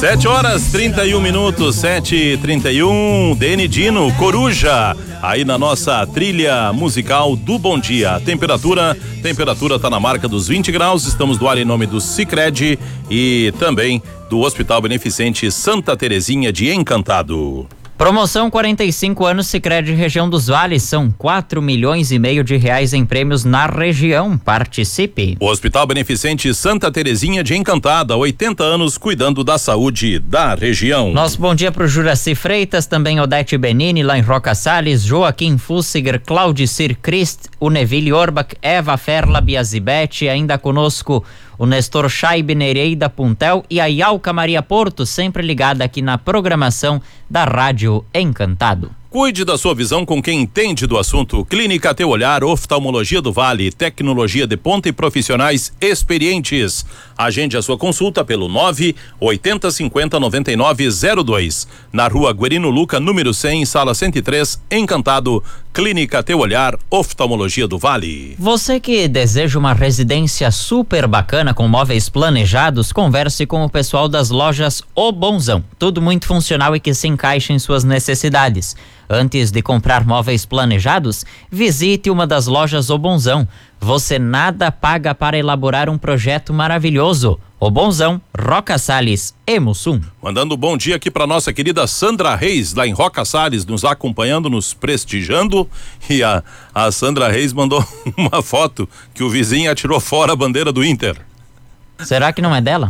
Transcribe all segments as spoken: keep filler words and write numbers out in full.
Sete horas, trinta e um minutos, sete e trinta e um, Dene Dino, Coruja, aí na nossa trilha musical do Bom Dia. Temperatura, temperatura tá na marca dos vinte graus, estamos do ar em nome do Sicredi e também do Hospital Beneficente Santa Terezinha de Encantado. Promoção quarenta e cinco anos Sicredi Região dos Vales, são quatro milhões e meio de reais em prêmios na região. Participe. O Hospital Beneficente Santa Terezinha de Encantado, há oitenta anos cuidando da saúde da região. Nosso bom dia pro Juraci Freitas, também Odete Benini lá em Roca Salles, Joaquim Fussiger, Claudicir Christ, o Neville Orbach, Eva Ferla Biazibete, ainda conosco o Nestor Scheibe Nereida Puntel e a Yalca Maria Porto, sempre ligada aqui na programação da Rádio Encantado. Cuide da sua visão com quem entende do assunto. Clínica Teu Olhar, Oftalmologia do Vale, tecnologia de ponta e profissionais experientes. Agende a sua consulta pelo nove oitenta cinquenta noventa e nove zero dois. Na rua Guerino Luca, número cem, sala cento e três, Encantado. Clínica Teu Olhar, Oftalmologia do Vale. Você que deseja uma residência super bacana com móveis planejados, converse com o pessoal das lojas O Bonzão. Tudo muito funcional e que se encaixa em suas necessidades. Antes de comprar móveis planejados, visite uma das lojas O Bonzão. Você nada paga para elaborar um projeto maravilhoso. O Bonzão, Roca Salles e Mussum. Mandando um bom dia aqui para nossa querida Sandra Reis, lá em Roca Salles, nos acompanhando, nos prestigiando. E a, a Sandra Reis mandou uma foto que o vizinho atirou fora a bandeira do Inter. Será que não é dela?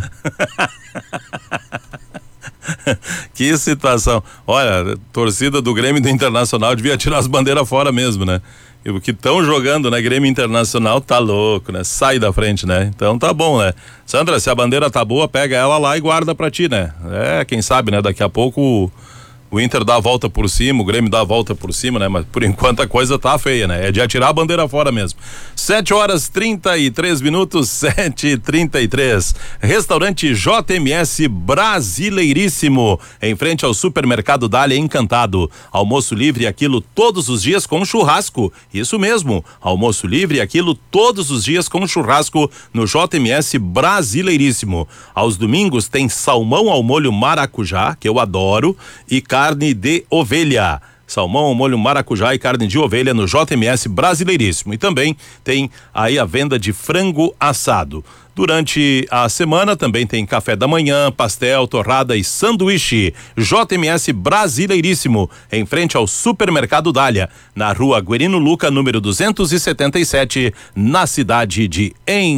Que situação. Olha, torcida do Grêmio do Internacional devia tirar as bandeiras fora mesmo, né? E o que estão jogando, né? Grêmio Internacional tá louco, né? Sai da frente, né? Então tá bom, né? Sandra, se a bandeira tá boa, pega ela lá e guarda pra ti, né? É, quem sabe, né? Daqui a pouco o, o Inter dá a volta por cima, o Grêmio dá a volta por cima, né? Mas por enquanto a coisa tá feia, né? É de atirar a bandeira fora mesmo. Sete horas trinta e três minutos, sete e trinta e três. Restaurante J M S Brasileiríssimo, em frente ao supermercado Dália Encantado. Almoço livre aquilo todos os dias com churrasco. Isso mesmo, almoço livre aquilo todos os dias com churrasco no J M S Brasileiríssimo. Aos domingos tem salmão ao molho maracujá, que eu adoro, e carne de ovelha. Salmão ao molho maracujá e carne de ovelha no J M S Brasileiríssimo. E também tem aí a venda de frango assado. Durante a semana também tem café da manhã, pastel, torrada e sanduíche. J M S Brasileiríssimo, em frente ao supermercado Dália, na rua Guerino Luca, número duzentos e setenta e sete, na cidade de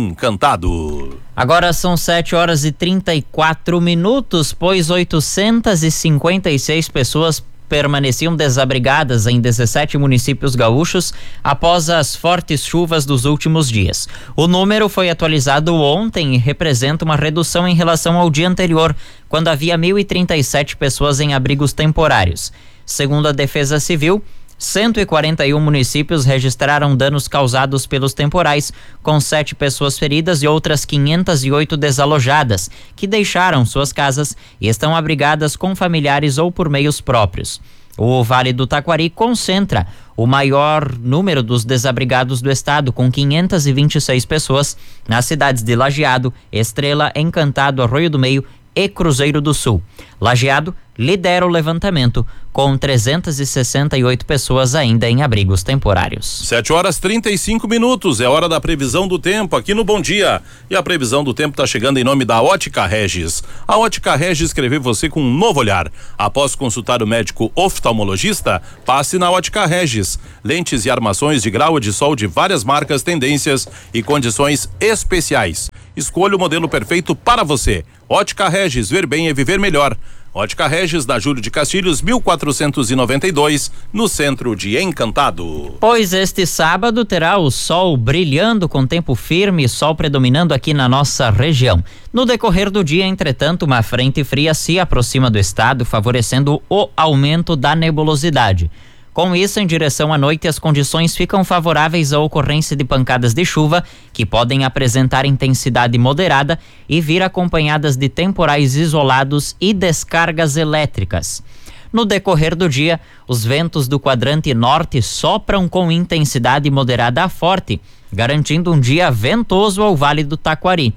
Encantado. Agora são sete horas e trinta e quatro minutos, pois oitocentas e cinquenta e seis pessoas permaneciam desabrigadas em dezessete municípios gaúchos após as fortes chuvas dos últimos dias. O número foi atualizado ontem e representa uma redução em relação ao dia anterior, quando havia mil e trinta e sete pessoas em abrigos temporários. Segundo a Defesa Civil, cento e quarenta e um municípios registraram danos causados pelos temporais, com sete pessoas feridas e outras quinhentas e oito desalojadas, que deixaram suas casas e estão abrigadas com familiares ou por meios próprios. O Vale do Taquari concentra o maior número dos desabrigados do estado, com quinhentas e vinte e seis pessoas, nas cidades de Lajeado, Estrela, Encantado, Arroio do Meio e Cruzeiro do Sul. Lajeado lidera o levantamento, com trezentas e sessenta e oito pessoas ainda em abrigos temporários. Sete horas trinta e cinco minutos, é hora da previsão do tempo aqui no Bom Dia. E a previsão do tempo está chegando em nome da Ótica Regis. A Ótica Regis escreveu você com um novo olhar. Após consultar o médico oftalmologista, passe na Ótica Regis. Lentes e armações de grau de sol de várias marcas, tendências e condições especiais. Escolha o modelo perfeito para você. Ótica Regis, ver bem é viver melhor. Ótica Regis, da Júlio de Castilhos, mil quatrocentos e noventa e dois, no centro de Encantado. Pois este sábado terá o sol brilhando com tempo firme, sol predominando aqui na nossa região. No decorrer do dia, entretanto, uma frente fria se aproxima do estado, favorecendo o aumento da nebulosidade. Com isso, em direção à noite, as condições ficam favoráveis à ocorrência de pancadas de chuva, que podem apresentar intensidade moderada e vir acompanhadas de temporais isolados e descargas elétricas. No decorrer do dia, os ventos do quadrante norte sopram com intensidade moderada a forte, garantindo um dia ventoso ao Vale do Taquari.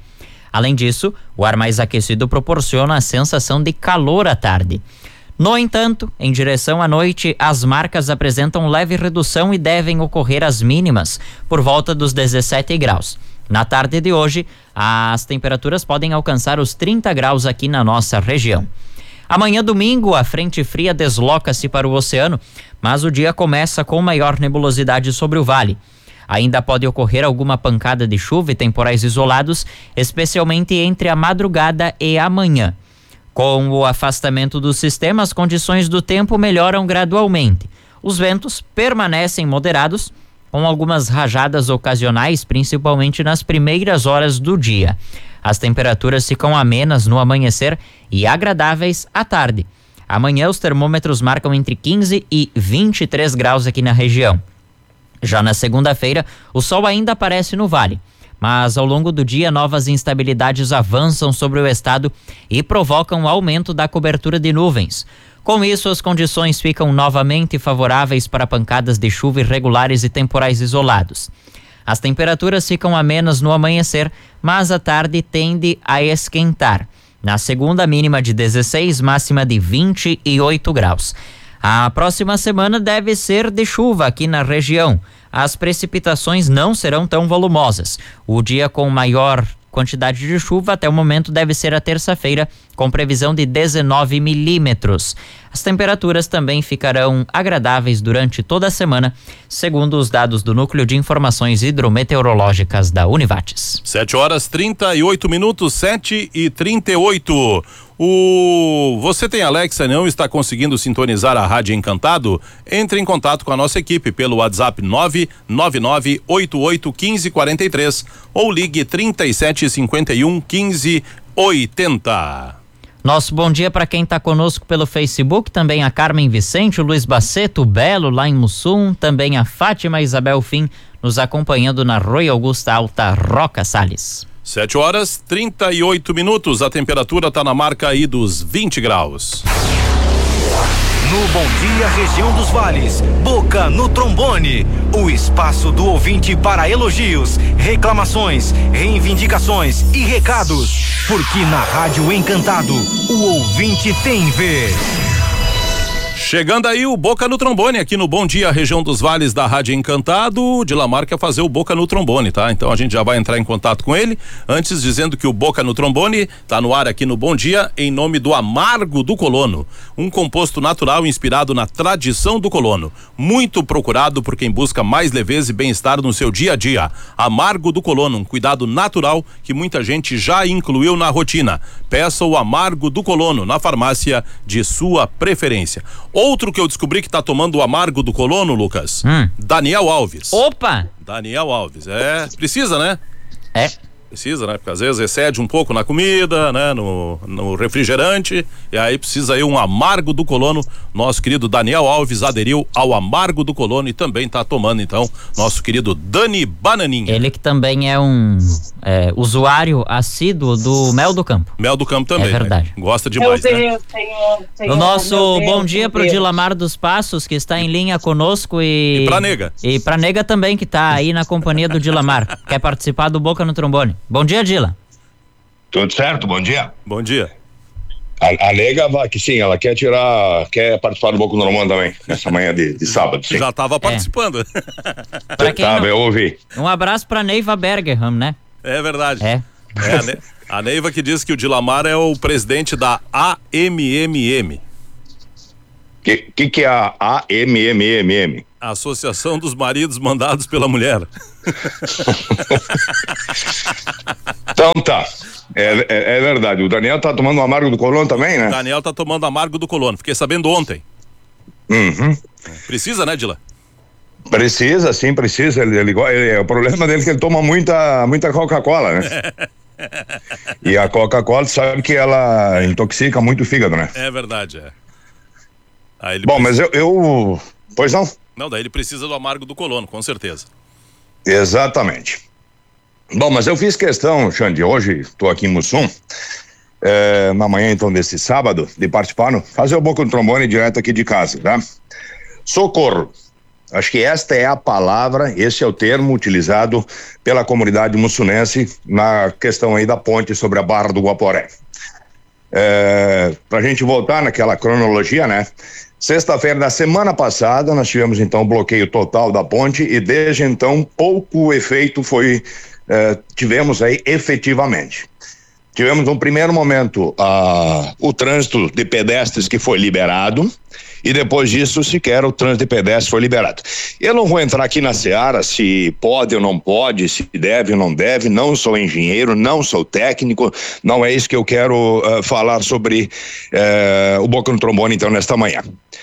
Além disso, o ar mais aquecido proporciona a sensação de calor à tarde. No entanto, em direção à noite, as marcas apresentam leve redução e devem ocorrer as mínimas, por volta dos dezessete graus. Na tarde de hoje, as temperaturas podem alcançar os trinta graus aqui na nossa região. Amanhã, domingo, a frente fria desloca-se para o oceano, mas o dia começa com maior nebulosidade sobre o vale. Ainda pode ocorrer alguma pancada de chuva e temporais isolados, especialmente entre a madrugada e a manhã. Com o afastamento do sistema, as condições do tempo melhoram gradualmente. Os ventos permanecem moderados, com algumas rajadas ocasionais, principalmente nas primeiras horas do dia. As temperaturas ficam amenas no amanhecer e agradáveis à tarde. Amanhã os termômetros marcam entre quinze e vinte e três graus aqui na região. Já na segunda-feira, o sol ainda aparece no vale, mas ao longo do dia novas instabilidades avançam sobre o estado e provocam um aumento da cobertura de nuvens. Com isso, as condições ficam novamente favoráveis para pancadas de chuva irregulares e temporais isolados. As temperaturas ficam amenas no amanhecer, mas à tarde tende a esquentar. Na segunda, mínima de dezesseis, máxima de vinte e oito graus. A próxima semana deve ser de chuva aqui na região. As precipitações não serão tão volumosas. O dia com maior quantidade de chuva até o momento deve ser a terça-feira, com previsão de dezenove milímetros. As temperaturas também ficarão agradáveis durante toda a semana, segundo os dados do Núcleo de Informações Hidrometeorológicas da Univates. sete horas trinta e oito minutos, sete e trinta e oito. O Você tem Alexa e não está conseguindo sintonizar a Rádio Encantado? Entre em contato com a nossa equipe pelo WhatsApp nove nove nove oito oito um cinco quatro três ou ligue trinta e sete cinquenta e um quinze oitenta. Nosso bom dia para quem está conosco pelo Facebook, também a Carmen Vicente, o Luiz Baceto, o Belo lá em Mussum, também a Fátima Isabel Fim nos acompanhando na Rui Augusta Alta Roca Salles. sete horas trinta e oito minutos, a temperatura está na marca aí dos vinte graus. No Bom Dia Região dos Vales, Boca no Trombone, o espaço do ouvinte para elogios, reclamações, reivindicações e recados, porque na Rádio Encantado, o ouvinte tem vez. Chegando aí o Boca no Trombone aqui no Bom Dia Região dos Vales da Rádio Encantado. O Dilamar quer fazer o Boca no Trombone, tá? Então a gente já vai entrar em contato com ele. Antes dizendo que o Boca no Trombone tá no ar aqui no Bom Dia em nome do Amargo do Colono, um composto natural inspirado na tradição do colono, muito procurado por quem busca mais leveza e bem-estar no seu dia a dia. Amargo do Colono, um cuidado natural que muita gente já incluiu na rotina. Peça o Amargo do Colono na farmácia de sua preferência. Outro que eu descobri que tá tomando o Amargo do Colono, Lucas, hum. Daniel Alves. Opa! Daniel Alves, é, precisa, né? É. Precisa, né? Porque às vezes excede um pouco na comida, né? No, no refrigerante, e aí precisa aí um Amargo do Colono. Nosso querido Daniel Alves aderiu ao Amargo do Colono e também tá tomando, então, nosso querido Dani Bananinha. Ele que também é um é, usuário assíduo do Mel do Campo. Mel do Campo também. É verdade. Né? Gosta demais, meu Deus, né? Senhor, Senhor, O nosso meu Deus, bom dia meu pro Deus. Dilamar dos Passos, que está em linha conosco e... E pra Nega. E pra Nega também, que tá aí na companhia do Dilamar. Quer participar do Boca no Trombone. Bom dia, Dila. Tudo certo, bom dia. Bom dia. A, a Nega vai que sim, ela quer tirar, quer participar do Boca no Trombone também, nessa manhã de, de sábado, sim. Já tava participando. Pra quem Tá, não- eu ouvi. Um abraço pra Neiva Bergerham, né? É verdade. É. É, a, ne a Neiva que diz que o Dilamar é o presidente da A M M M. Que que, que é a A M M M M? Associação dos Maridos Mandados pela Mulher. Então tá, é, é, é verdade, o Daniel tá tomando o Amargo do Colono também, O né? Daniel tá tomando Amargo do Colono. Fiquei sabendo ontem. Uhum. Precisa, né, Dila? Precisa, sim, precisa, ele, ele, ele, o problema dele é que ele toma muita, muita Coca-Cola, né? E a Coca-Cola, sabe que ela intoxica muito o fígado, né? É verdade, é. Aí ele Bom, precisa... mas eu, eu... Pois não? Não, daí ele precisa do Amargo do Colono, com certeza. Exatamente. Bom, mas eu fiz questão, Xande, hoje estou aqui em Mussum, é, na manhã então desse sábado, de participar, no, fazer o Boca no Trombone direto aqui de casa, tá? Socorro, Acho que esta é a palavra, esse é o termo utilizado pela comunidade mussunense na questão aí da ponte sobre a Barra do Guaporé. É, pra gente voltar naquela cronologia, né? Sexta-feira da semana passada nós tivemos então o bloqueio total da ponte e desde então pouco efeito foi, é, tivemos aí efetivamente. Tivemos no primeiro momento ah, o trânsito de pedestres que foi liberado e depois disso sequer o trânsito de pedestres foi liberado. Eu não vou entrar aqui na seara se pode ou não pode, se deve ou não deve, não sou engenheiro, não sou técnico, não é isso que eu quero uh, falar sobre uh, o Boca no Trombone então nesta manhã.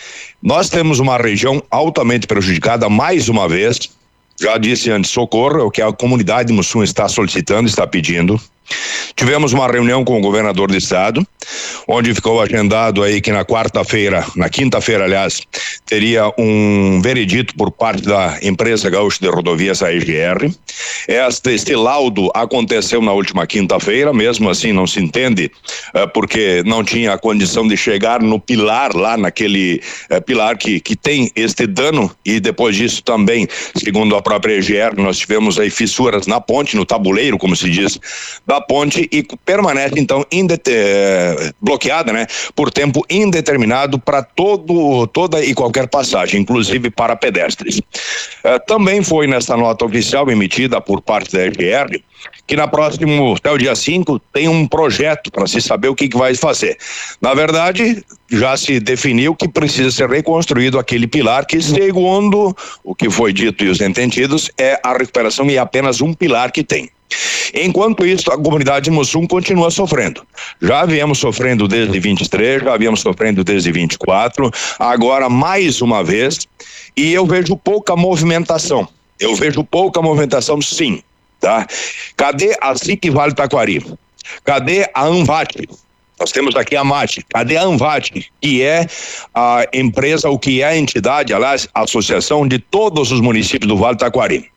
Nós temos uma região altamente prejudicada mais uma vez, já disse antes, socorro, é o que a comunidade de Mussum está solicitando, está pedindo. Tivemos uma reunião com o governador do estado, onde ficou agendado aí que na quarta-feira, na quinta-feira, aliás, teria um veredito por parte da empresa Gaúcha de Rodovias, a E G R. Este, este laudo aconteceu na última quinta-feira, mesmo assim não se entende, eh, porque não tinha a condição de chegar no pilar lá, naquele eh, pilar que, que tem este dano, e depois disso também, segundo a própria E G R, nós tivemos aí fissuras na ponte, no tabuleiro, como se diz, da ponte, e permanece então indete- bloqueada, né, por tempo indeterminado para todo toda e qualquer passagem, inclusive para pedestres. Uh, também foi nessa nota oficial emitida por parte da E G R que na próximo, até o dia cinco, tem um projeto para se saber o que, que vai fazer. Na verdade, já se definiu que precisa ser reconstruído aquele pilar que, segundo o que foi dito e os entendidos, é a recuperação e apenas um pilar que tem. Enquanto isso, a comunidade de Mussum continua sofrendo. Já viemos sofrendo desde vinte e três, já viemos sofrendo desde vinte e quatro, agora mais uma vez, e eu vejo pouca movimentação. Eu vejo pouca movimentação, sim, tá? Cadê a S I C Vale Taquari? Cadê a ANVAT? Nós temos aqui a MAT. Cadê a ANVAT, que é a empresa, o que é a entidade, aliás, a associação de todos os municípios do Vale Taquari?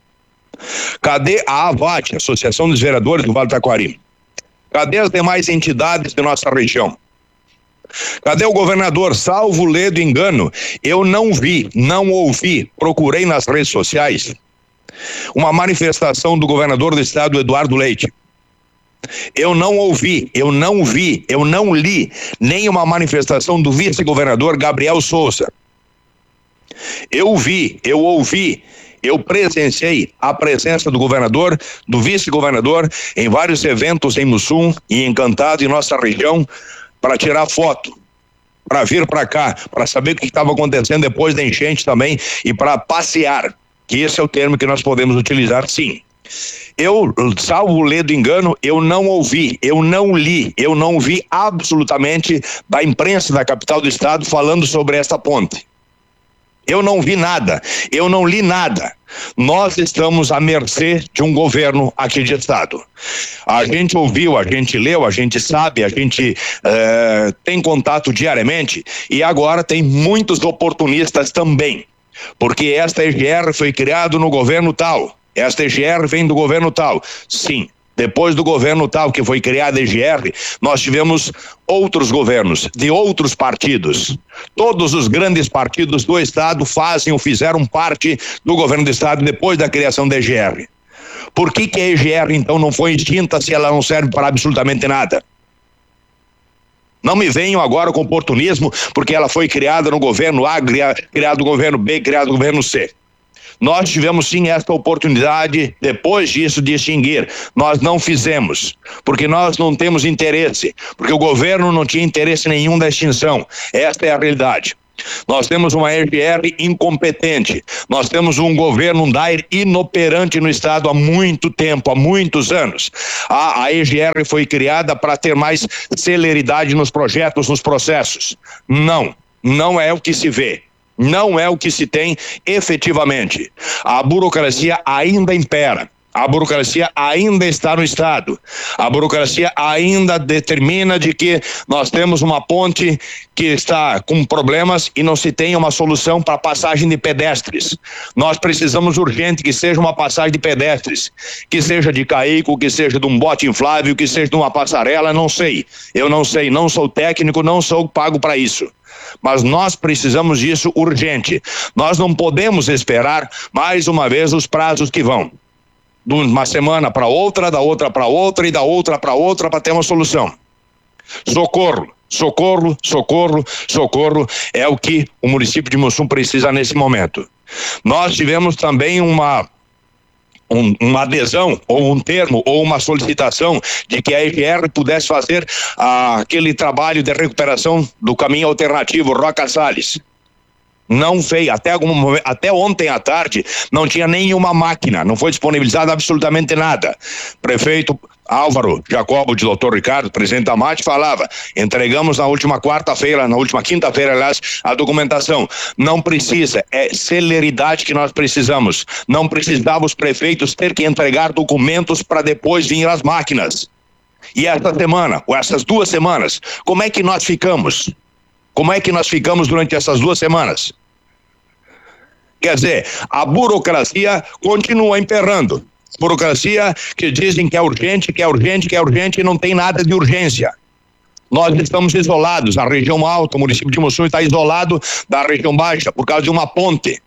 Cadê a AVAT, Associação dos Vereadores do Vale Taquari? Cadê as demais entidades de nossa região? Cadê o governador? Salvo ledo engano, eu não vi, não ouvi, procurei nas redes sociais uma manifestação do governador do estado, Eduardo Leite. Eu não ouvi, eu não vi, eu não li nenhuma manifestação do vice-governador Gabriel Souza. Eu vi, eu ouvi, eu presenciei a presença do governador, do vice-governador em vários eventos em Mussum e Encantado, em nossa região, para tirar foto, para vir para cá, para saber o que estava acontecendo depois da enchente também e para passear, que esse é o termo que nós podemos utilizar, sim. Eu, salvo ledo engano, eu não ouvi, eu não li, eu não vi absolutamente da imprensa da capital do estado falando sobre essa ponte. Eu não vi nada, eu não li nada. Nós estamos à mercê de um governo aqui de estado. A gente ouviu, a gente leu, a gente sabe, a gente uh, tem contato diariamente e agora tem muitos oportunistas também. Porque esta E G R foi criada no governo tal, esta E G R vem do governo tal. Sim. Depois do governo tal que foi criada a E G R, nós tivemos outros governos de outros partidos. Todos os grandes partidos do estado fazem ou fizeram parte do governo do estado depois da criação da E G R. Por que que a E G R então não foi extinta se ela não serve para absolutamente nada? Não me venham agora com oportunismo porque ela foi criada no governo A, criado no governo B, criado no governo C. Nós tivemos sim esta oportunidade, depois disso, de extinguir. Nós não fizemos, porque nós não temos interesse, porque o governo não tinha interesse nenhum da extinção. Esta é a realidade. Nós temos uma E G R incompetente, nós temos um governo, um D A I R inoperante no estado há muito tempo, há muitos anos. A, a E G R foi criada para ter mais celeridade nos projetos, nos processos. Não, não é o que se vê. Não é o que se tem efetivamente. A burocracia ainda impera. A burocracia ainda está no estado. A burocracia ainda determina de que nós temos uma ponte que está com problemas e não se tem uma solução para passagem de pedestres. Nós precisamos urgente que seja uma passagem de pedestres, que seja de caico, que seja de um bote inflável, que seja de uma passarela, não sei. Eu não sei, não sou técnico, não sou pago para isso. Mas nós precisamos disso urgente. Nós não podemos esperar mais uma vez os prazos que vão. De uma semana para outra, da outra para outra e da outra para outra para ter uma solução. Socorro, socorro, socorro, socorro é o que o município de Mussum precisa nesse momento. Nós tivemos também uma Um, uma adesão, ou um termo, ou uma solicitação de que a E G R pudesse fazer ah, aquele trabalho de recuperação do caminho alternativo Roca Salles. Não fez, até, algum, até ontem à tarde não tinha nenhuma máquina, não foi disponibilizado absolutamente nada. Prefeito Álvaro Jacobo de doutor Ricardo, presidente da M A T, falava, entregamos na última quarta-feira, na última quinta-feira, aliás, a documentação. Não precisa, é celeridade que nós precisamos. Não precisava os prefeitos ter que entregar documentos para depois vir as máquinas. E essa semana, ou essas duas semanas, como é que nós ficamos? Como é que nós ficamos durante essas duas semanas? Quer dizer, a burocracia continua emperrando. Burocracia que dizem que é urgente, que é urgente, que é urgente e não tem nada de urgência. Nós estamos isolados, a região alta, o município de Mussum está isolado da região baixa por causa de uma ponte.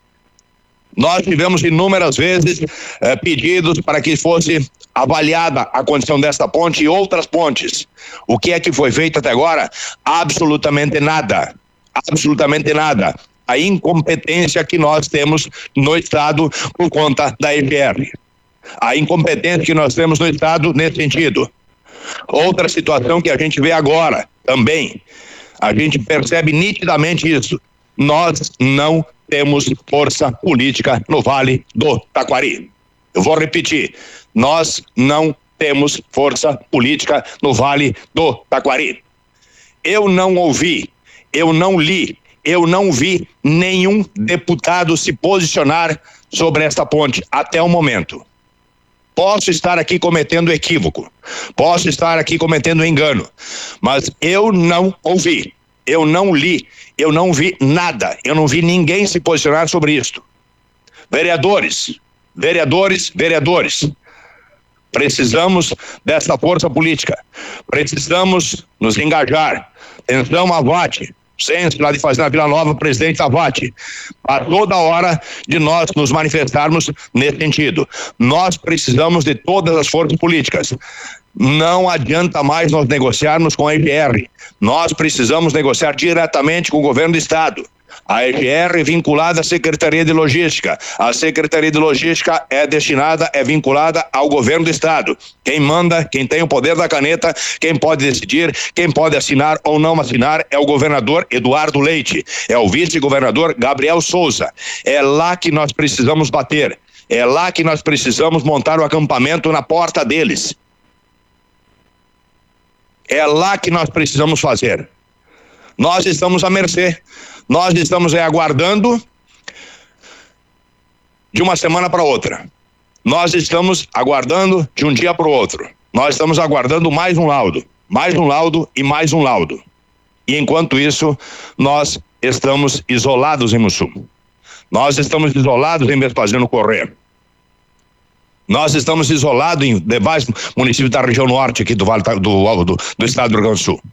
Nós tivemos inúmeras vezes eh, pedidos para que fosse avaliada a condição desta ponte e outras pontes. O que é que foi feito até agora? Absolutamente nada. Absolutamente nada. A incompetência que nós temos no Estado por conta da E G R. A incompetência que nós temos no Estado nesse sentido. Outra situação que a gente vê agora também, a gente percebe nitidamente isso. Nós não temos força política no Vale do Taquari. Eu vou repetir, nós não temos força política no Vale do Taquari. Eu não ouvi, eu não li, eu não vi nenhum deputado se posicionar sobre esta ponte até o momento. Posso estar aqui cometendo equívoco, posso estar aqui cometendo engano, mas eu não ouvi, eu não li, eu não vi nada, eu não vi ninguém se posicionar sobre isto. Vereadores, vereadores, vereadores, precisamos dessa força política, precisamos nos engajar. Atenção à V A T, Centro lá de Fazenda Vila Nova, presidente da V A T, a toda hora de nós nos manifestarmos nesse sentido. Nós precisamos de todas as forças políticas. Não adianta mais nós negociarmos com a E G R. Nós precisamos negociar diretamente com o governo do estado. A E G R é vinculada à Secretaria de Logística. A Secretaria de Logística é destinada, é vinculada ao governo do estado. Quem manda, quem tem o poder da caneta, quem pode decidir, quem pode assinar ou não assinar é o governador Eduardo Leite, é o vice-governador Gabriel Souza. É lá que nós precisamos bater. É lá que nós precisamos montar o acampamento na porta deles. É lá que nós precisamos fazer. Nós estamos à mercê. Nós estamos aí aguardando de uma semana para outra. Nós estamos aguardando de um dia para o outro. Nós estamos aguardando mais um laudo, mais um laudo e mais um laudo. E enquanto isso, nós estamos isolados em Mussum. Nós estamos isolados em Vespasiano Corrêa. Nós estamos isolados em demais municípios da região norte aqui do, vale, do, do, do estado do Rio Grande do Sul.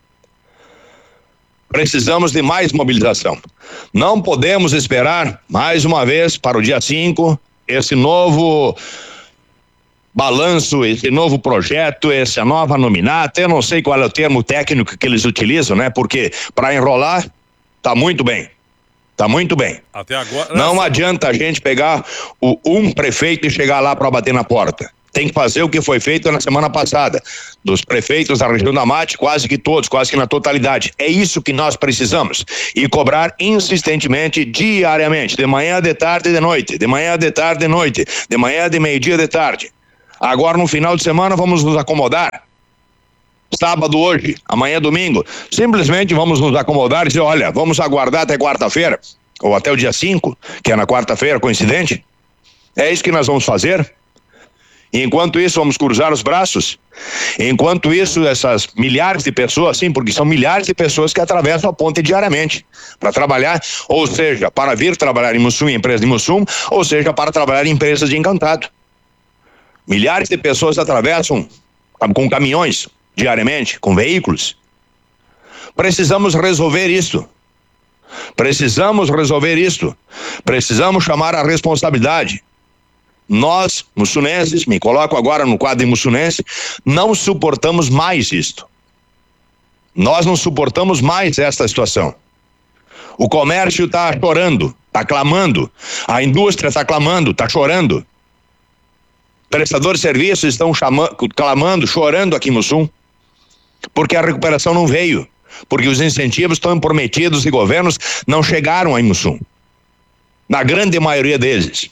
Precisamos de mais mobilização. Não podemos esperar mais uma vez para o dia cinco esse novo balanço, esse novo projeto, essa nova nominata. Eu não sei qual é o termo técnico que eles utilizam, né? Porque para enrolar tá muito bem. Tá muito bem. Até agora. Não adianta a gente pegar o, um prefeito e chegar lá para bater na porta. Tem que fazer o que foi feito na semana passada. Dos prefeitos da região da M A T, quase que todos, quase que na totalidade. É isso que nós precisamos. E cobrar insistentemente, diariamente. De manhã, de tarde e de noite. De manhã, de tarde e de noite. De manhã, de meio-dia, de tarde. Agora, no final de semana, vamos nos acomodar. Sábado hoje, amanhã domingo, simplesmente vamos nos acomodar e dizer, olha, vamos aguardar até quarta-feira, ou até o dia cinco, que é na quarta-feira, coincidente. É isso que nós vamos fazer. E enquanto isso, vamos cruzar os braços. Enquanto isso, essas milhares de pessoas, sim, porque são milhares de pessoas que atravessam a ponte diariamente para trabalhar, ou seja, para vir trabalhar em Mussum, em empresa de Mussum, ou seja, para trabalhar em empresas de Encantado. Milhares de pessoas atravessam com caminhões diariamente, com veículos. Precisamos resolver isso. Precisamos resolver isto. Precisamos chamar a responsabilidade. Nós, mussunenses, me coloco agora no quadro de mussunense, não suportamos mais isto. Nós não suportamos mais esta situação. O comércio está chorando, está clamando. A indústria está clamando, está chorando. Prestadores de serviços estão chamando, clamando, chorando aqui em Mussum. Porque a recuperação não veio. Porque os incentivos estão prometidos e governos não chegaram aí em Mussum. Na grande maioria deles.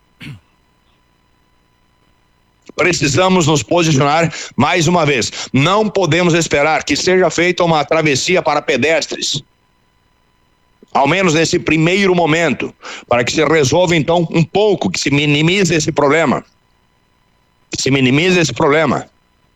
Precisamos nos posicionar mais uma vez. Não podemos esperar que seja feita uma travessia para pedestres. Ao menos nesse primeiro momento, para que se resolva então um pouco, que se minimize esse problema. Que se minimize esse problema.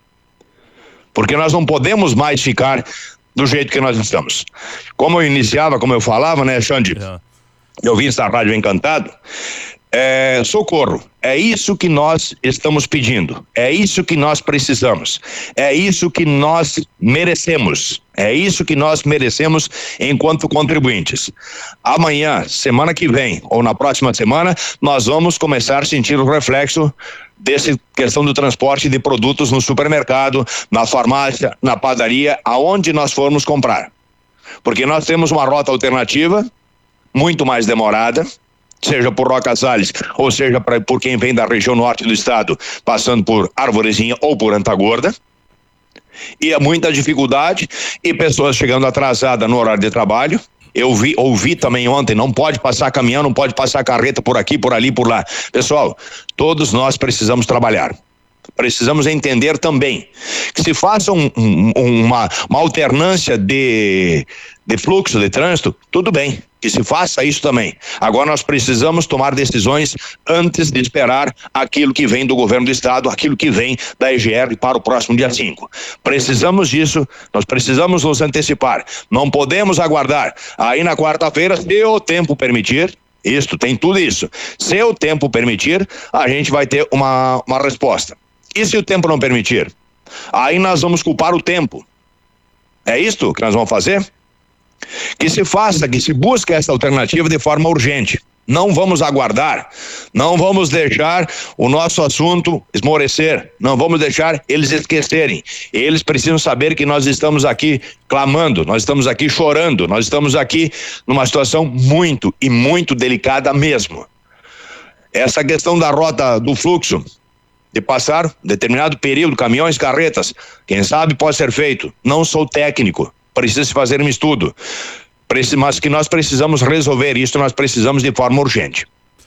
Porque nós não podemos mais ficar do jeito que nós estamos. Como eu iniciava, como eu falava, né, Xande? É. Eu vim essa rádio encantado. É, socorro, é isso que nós estamos pedindo, é isso que nós precisamos, é isso que nós merecemos, é isso que nós merecemos enquanto contribuintes. Amanhã, semana que vem, ou na próxima semana, nós vamos começar a sentir o reflexo dessa questão do transporte de produtos no supermercado, na farmácia, na padaria, aonde nós formos comprar. Porque nós temos uma rota alternativa, muito mais demorada, seja por Roca Salles, ou seja pra, por quem vem da região norte do estado, passando por Arvorezinha ou por Antagorda, e é muita dificuldade, e pessoas chegando atrasadas no horário de trabalho. Eu vi, ouvi também ontem, não pode passar caminhão, não pode passar carreta por aqui, por ali, por lá. Pessoal, todos nós precisamos trabalhar. Precisamos entender também que se faça um, um, uma, uma alternância de, de fluxo de trânsito, tudo bem, que se faça isso também. Agora nós precisamos tomar decisões antes de esperar aquilo que vem do governo do estado, aquilo que vem da E G R para o próximo dia cinco. Precisamos disso, nós precisamos nos antecipar. Não podemos aguardar. Aí na quarta-feira, se o tempo permitir, isto, tem tudo isso. Se o tempo permitir, a gente vai ter uma, uma resposta. E se o tempo não permitir? Aí nós vamos culpar o tempo. É isto que nós vamos fazer? Que se faça, que se busque essa alternativa de forma urgente. Não vamos aguardar, não vamos deixar o nosso assunto esmorecer, não vamos deixar eles esquecerem. Eles precisam saber que nós estamos aqui clamando, nós estamos aqui chorando, nós estamos aqui numa situação muito e muito delicada mesmo. Essa questão da rota do fluxo, de passar determinado período, caminhões, carretas, quem sabe pode ser feito. Não sou técnico, precisa se fazer um estudo, mas que nós precisamos resolver isso, nós precisamos de forma urgente.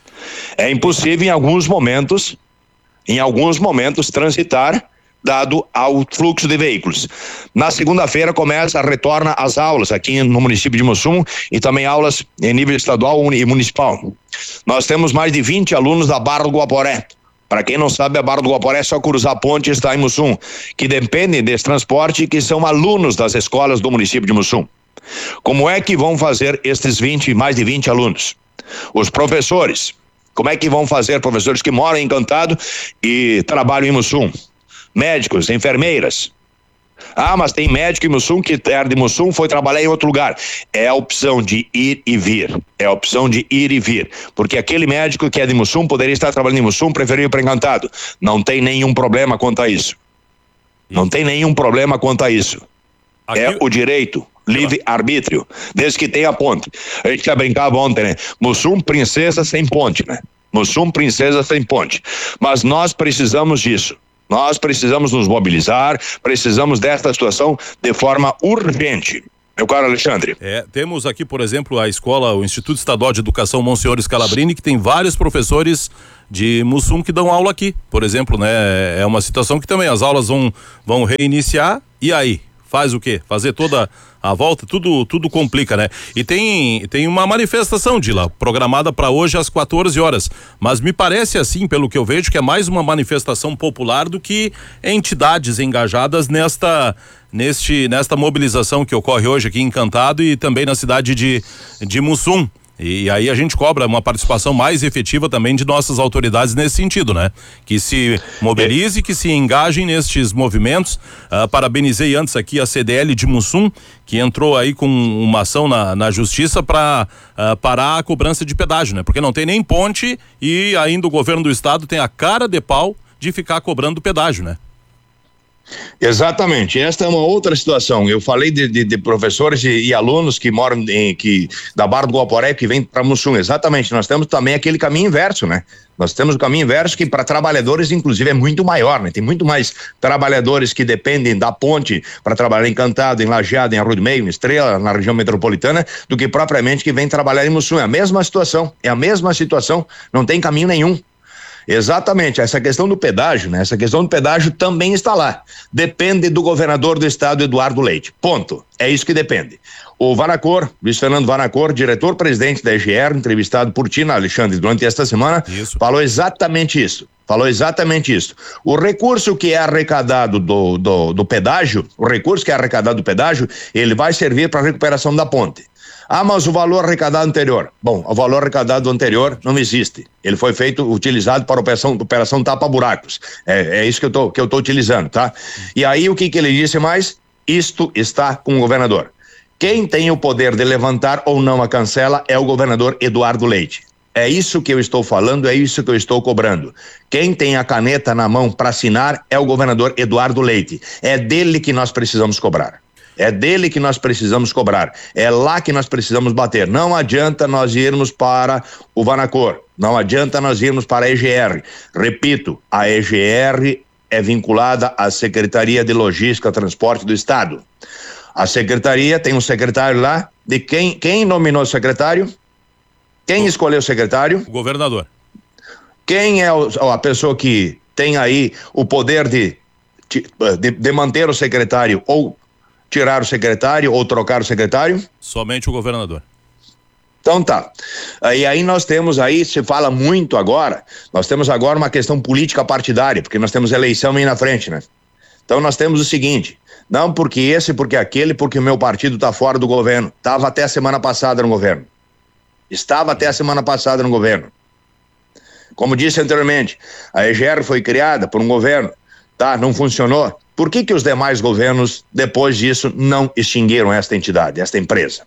É impossível em alguns momentos, em alguns momentos transitar, dado ao fluxo de veículos. Na segunda-feira começa, retorna as aulas aqui no município de Mussum e também aulas em nível estadual e municipal. Nós temos mais de vinte alunos da Barra do Guaporé. Para quem não sabe, a Barra do Guaporé é só cruzar a ponte e está em Mussum, que dependem desse transporte, que são alunos das escolas do município de Mussum. Como é que vão fazer estes vinte, mais de vinte alunos? Os professores, como é que vão fazer, professores que moram em Encantado e trabalham em Mussum? Médicos, enfermeiras. Ah, mas tem médico em Mussum que era de Mussum, foi trabalhar em outro lugar. É a opção de ir e vir. É a opção de ir e vir. Porque aquele médico que é de Mussum poderia estar trabalhando em Mussum, preferiu ir para Encantado. Não tem nenhum problema quanto a isso. Não tem nenhum problema quanto a isso. Aqui... É o direito, livre-arbítrio, desde que tenha ponte. A gente já brincava ontem, né? Mussum, princesa sem ponte, né? Mussum, princesa sem ponte. Mas nós precisamos disso. Nós precisamos nos mobilizar, precisamos desta situação de forma urgente. Meu caro Alexandre. É, temos aqui, por exemplo, a escola, o Instituto Estadual de Educação Monsenhor Scalabrini, que tem vários professores de Mussum que dão aula aqui. Por exemplo, né? É uma situação que também as aulas vão, vão reiniciar, e aí? Faz o quê? Fazer toda a volta? Tudo, tudo complica, né? E tem, tem uma manifestação, Dila, programada para hoje às quatorze horas. Mas me parece assim, pelo que eu vejo, que é mais uma manifestação popular do que entidades engajadas nesta, neste, nesta mobilização que ocorre hoje aqui em Encantado e também na cidade de, de Mussum. E aí a gente cobra uma participação mais efetiva também de nossas autoridades nesse sentido, né? Que se mobilize, que se engajem nestes movimentos. Uh, parabenizei antes aqui a C D L de Mussum, que entrou aí com uma ação na, na justiça para uh, parar a cobrança de pedágio, né? Porque não tem nem ponte e ainda o governo do estado tem a cara de pau de ficar cobrando pedágio, né? Exatamente, esta é uma outra situação. Eu falei de, de, de professores e, e alunos que moram em, que, da Barra do Guaporé, que vem para Mussum. Exatamente, nós temos também aquele caminho inverso, né? Nós temos o caminho inverso que para trabalhadores, inclusive, é muito maior, né? Tem muito mais trabalhadores que dependem da ponte para trabalhar em Encantado, em Lajeado, em Arroio do Meio, em Estrela, na região metropolitana, do que propriamente que vem trabalhar em Mussum. É a mesma situação, é a mesma situação, não tem caminho nenhum. Exatamente, essa questão do pedágio, né? Essa questão do pedágio também está lá. Depende do governador do estado, Eduardo Leite. Ponto. É isso que depende. O Vanacor, Luiz Fernando Vanacor, diretor-presidente da E G R, entrevistado por Tina Alexandre durante esta semana, isso. falou exatamente isso. Falou exatamente isso. O recurso que é arrecadado do, do, do pedágio, o recurso que é arrecadado do pedágio, ele vai servir para a recuperação da ponte. Ah, mas o valor arrecadado anterior? Bom, o valor arrecadado anterior não existe. Ele foi feito, utilizado para a operação, operação tapa-buracos. É, é isso que eu tô, que eu tô utilizando, tá? E aí o que que ele disse mais? Isto está com o governador. Quem tem o poder de levantar ou não a cancela é o governador Eduardo Leite. É isso que eu estou falando, é isso que eu estou cobrando. Quem tem a caneta na mão para assinar é o governador Eduardo Leite. É dele que nós precisamos cobrar. É dele que nós precisamos cobrar. É lá que nós precisamos bater. Não adianta nós irmos para o Vanacor. Não adianta nós irmos para a E G R. Repito, a E G R é vinculada à Secretaria de Logística e Transporte do Estado. A secretaria tem um secretário lá. De quem, quem nominou o secretário? Quem o, escolheu o secretário? O governador. Quem é o, a pessoa que tem aí o poder de, de, de manter o secretário ou tirar o secretário ou trocar o secretário? Somente o governador. Então tá. E aí nós temos aí, se fala muito agora, nós temos agora uma questão política partidária, porque nós temos eleição aí na frente, né? Então nós temos o seguinte, não porque esse, porque aquele, porque o meu partido tá fora do governo. Estava até a semana passada no governo. Estava até a semana passada no governo. Como disse anteriormente, a E G R foi criada por um governo, tá? Não funcionou. Por que que os demais governos, depois disso, não extinguiram esta entidade, esta empresa?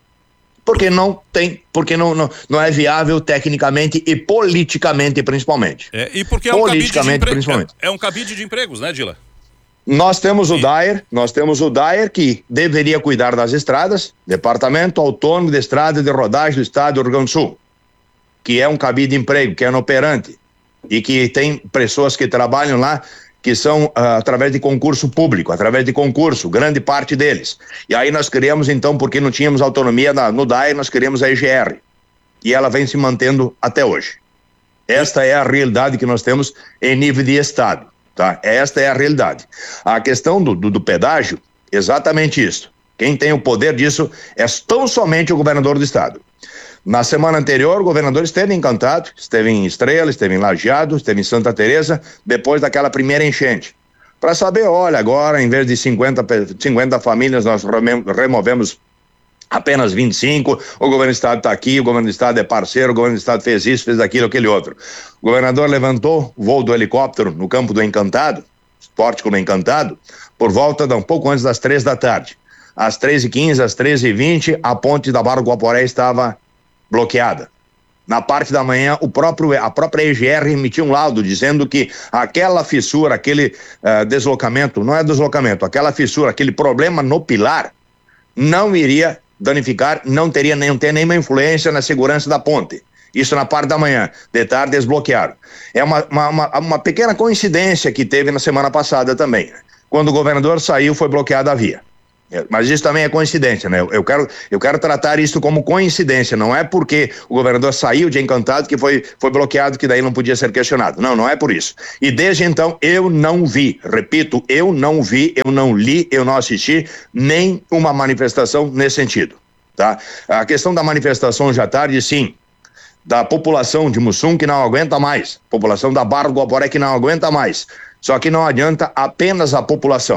Porque não tem, porque não, não, não é viável tecnicamente e politicamente, principalmente. É, e porque é um cabide de empregos, é, é um cabide de empregos, né, Dila? Nós temos o D A E R, nós temos o D A E R que deveria cuidar das estradas, Departamento Autônomo de Estrada de Rodagem do Estado do Rio Grande do Sul, que é um cabide de emprego, que é inoperante e que tem pessoas que trabalham lá que são uh, através de concurso público, através de concurso, grande parte deles. E aí nós criamos então, porque não tínhamos autonomia na, no D A E R, nós criamos a E G R. E ela vem se mantendo até hoje. Esta é a realidade que nós temos em nível de estado, tá? Esta é a realidade. A questão do, do, do pedágio, exatamente isso. Quem tem o poder disso é tão somente o governador do estado. Na semana anterior, o governador esteve em Encantado, esteve em Estrela, esteve em Lajeado, esteve em Santa Teresa, depois daquela primeira enchente. Para saber, olha, agora, em vez de cinquenta, cinquenta famílias, nós removemos apenas vinte e cinco, o governo do estado está aqui, o governo do estado é parceiro, o governo do estado fez isso, fez aquilo, aquele outro. O governador levantou o voo do helicóptero no campo do Encantado, pórtico do Encantado, por volta de um pouco antes das três da tarde. Às três e quinze, às treze e vinte, a ponte da Barra do Guaporé estava bloqueada. Na parte da manhã, o próprio, a própria E G R emitiu um laudo dizendo que aquela fissura, aquele uh, deslocamento, não é deslocamento, aquela fissura, aquele problema no pilar, não iria danificar, não teria nem ter nenhuma influência na segurança da ponte. Isso na parte da manhã. De tarde desbloquearam. É uma, uma, uma, uma pequena coincidência que teve na semana passada também. Quando o governador saiu, foi bloqueada a via. Mas isso também é coincidência, né? Eu quero, eu quero tratar isso como coincidência, não é porque o governador saiu de Encantado que foi, foi bloqueado, que daí não podia ser questionado. Não, não é por isso. E desde então eu não vi, repito, eu não vi, eu não li, eu não assisti nem uma manifestação nesse sentido, tá? A questão da manifestação já tarde, sim, da população de Mussum que não aguenta mais, população da Barra do Guaporé que não aguenta mais, só que não adianta apenas a população.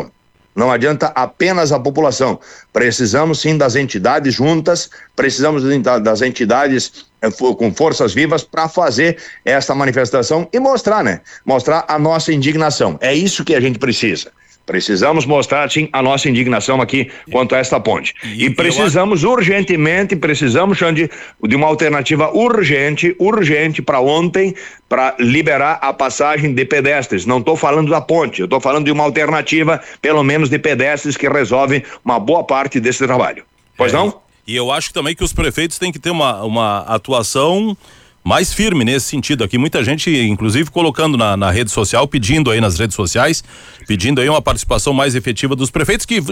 Não adianta apenas a população. Precisamos sim das entidades juntas, precisamos das entidades eh, com forças vivas para fazer essa manifestação e mostrar, né? Mostrar a nossa indignação. É isso que a gente precisa. Precisamos mostrar, sim, a nossa indignação aqui quanto a esta ponte. E, e precisamos eu... urgentemente, precisamos, Xande, de uma alternativa urgente, urgente para ontem, para liberar a passagem de pedestres. Não estou falando da ponte, eu estou falando de uma alternativa, pelo menos de pedestres, que resolve uma boa parte desse trabalho. Pois é, não? E eu acho também que os prefeitos têm que ter uma, uma atuação mais firme nesse sentido aqui. Muita gente, inclusive, colocando na, na rede social, pedindo aí nas redes sociais, pedindo aí uma participação mais efetiva dos prefeitos que uh,